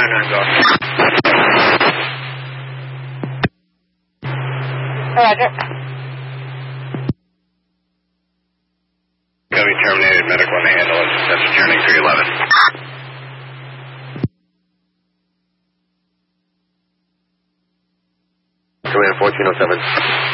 999, go. Roger. Gonna be terminated medical and handle it. That's turning 311. Command 1407.